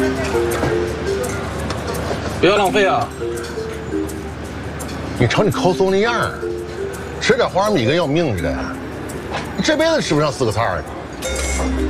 不要浪费啊！ 你瞅你抠搜那样儿，吃点花生米跟要命似的，你这辈子吃不上4个菜儿。